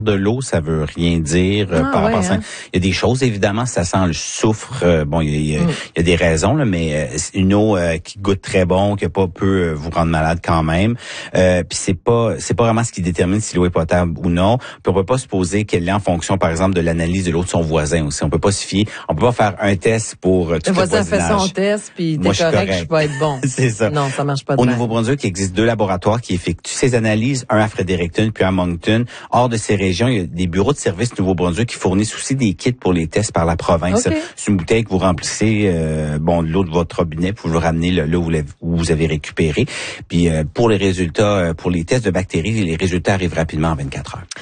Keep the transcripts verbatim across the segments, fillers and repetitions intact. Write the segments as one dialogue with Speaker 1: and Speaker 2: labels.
Speaker 1: de l'eau, ça veut rien dire.
Speaker 2: Ah,
Speaker 1: par
Speaker 2: ouais,
Speaker 1: rapport à
Speaker 2: hein?
Speaker 1: Il y a des choses, évidemment, ça sent le soufre. Euh, bon, il y a, il y a,
Speaker 2: Mm.
Speaker 1: il y a des raisons, là, mais euh, une eau euh, qui goûte très bon, qui a pas peut euh, vous rendre malade quand même. Euh, Puis c'est pas c'est pas vraiment ce qui détermine si l'eau est potable ou non. Puis on peut pas supposer qu'elle est en fonction, par exemple, de l'analyse de l'eau de son voisin aussi. On peut pas se fier. On peut pas faire un test pour euh, tout
Speaker 2: Le
Speaker 1: le
Speaker 2: voisin fait
Speaker 1: voisinage.
Speaker 2: son test, puis t'es
Speaker 1: Moi, je suis
Speaker 2: correct,
Speaker 1: correct.
Speaker 2: je vais être bon.
Speaker 1: C'est ça.
Speaker 2: Non, ça marche pas de
Speaker 1: Au
Speaker 2: même.
Speaker 1: Nouveau-Brunswick, il existe deux laboratoires qui effectuent ces analyses, un à Fredericton puis à Moncton. Hors de ces régions, il y a des bureaux de services Nouveau-Brunswick qui fournissent aussi des kits pour les tests par la province.
Speaker 2: Okay.
Speaker 1: C'est une bouteille que vous remplissez euh, bon de l'eau de votre robinet pour vous ramener là où vous avez récupéré. Puis euh, pour les résultats, euh, pour les tests de bactéries, les résultats arrivent rapidement en vingt-quatre heures.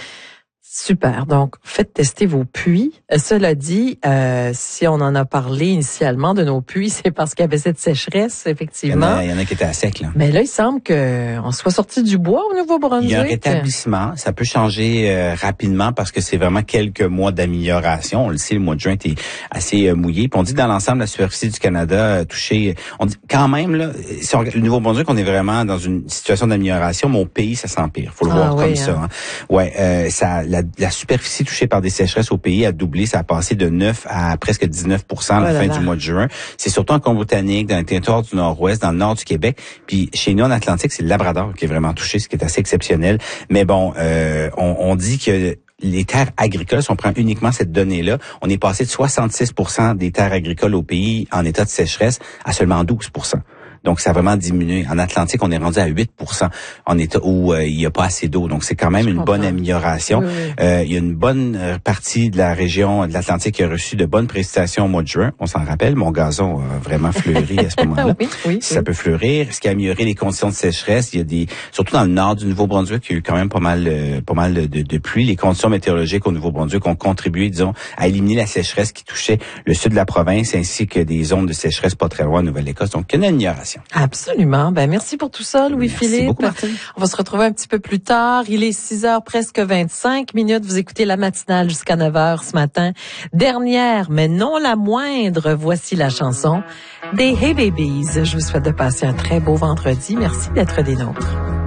Speaker 2: Super. Donc, faites tester vos puits. Cela dit, euh, si on en a parlé initialement de nos puits, c'est parce qu'il y avait cette sécheresse, effectivement.
Speaker 1: Il y en a, il y en a qui étaient à sec, là.
Speaker 2: Mais là, il semble qu'on soit sorti du bois au Nouveau-Brunswick.
Speaker 1: Il y a un rétablissement. Ça peut changer euh, rapidement parce que c'est vraiment quelques mois d'amélioration. On le sait, le mois de juin est assez euh, mouillé. Puis on dit que dans l'ensemble, la superficie du Canada euh, touchée, on dit quand même, là, si on, le Nouveau-Brunswick, on est vraiment dans une situation d'amélioration. Mon pays, ça s'empire. Faut le
Speaker 2: ah,
Speaker 1: voir
Speaker 2: oui,
Speaker 1: comme
Speaker 2: hein.
Speaker 1: ça. Hein. Ouais, euh, ça, la, la superficie touchée par des sécheresses au pays a doublé. Ça a passé de neuf à presque dix-neuf pour cent à la
Speaker 2: oh
Speaker 1: fin
Speaker 2: là.
Speaker 1: du mois de juin. C'est surtout en Colombie-Britannique, dans le territoire du Nord-Ouest, dans le nord du Québec. Puis chez nous, en Atlantique, c'est le Labrador qui est vraiment touché, ce qui est assez exceptionnel. Mais bon, euh, on, on dit que les terres agricoles, si on prend uniquement cette donnée-là, on est passé de soixante-six pour cent des terres agricoles au pays en état de sécheresse à seulement douze pour cent. Donc, ça a vraiment diminué. En Atlantique, on est rendu à huit pour cent en état où euh, il n'y a pas assez d'eau. Donc, c'est quand même
Speaker 2: Je
Speaker 1: une
Speaker 2: comprends.
Speaker 1: bonne amélioration.
Speaker 2: Oui, oui.
Speaker 1: Euh, il y a une bonne partie de la région de l'Atlantique qui a reçu de bonnes précipitations au mois de juin. On s'en rappelle, mon gazon a vraiment fleuri à ce moment-là.
Speaker 2: oui, oui,
Speaker 1: Ça
Speaker 2: oui.
Speaker 1: peut fleurir. Ce qui a amélioré les conditions de sécheresse, il y a des, surtout dans le nord du Nouveau-Brunswick, il y a eu quand même pas mal, euh, pas mal de, de pluie. Les conditions météorologiques au Nouveau-Brunswick ont contribué, disons, à éliminer la sécheresse qui touchait le sud de la province ainsi que des zones de sécheresse pas très loin en Nouvelle-Écosse. Donc, une amélioration.
Speaker 2: Absolument. Ben, merci pour tout ça, Louis-Philippe.
Speaker 1: Merci beaucoup, Martine.
Speaker 2: On va se retrouver un petit peu plus tard. Il est six heures presque vingt-cinq minutes. Vous écoutez la matinale jusqu'à neuf heures ce matin. Dernière, mais non la moindre, voici la chanson des Hey Babies. Je vous souhaite de passer un très beau vendredi. Merci d'être des nôtres.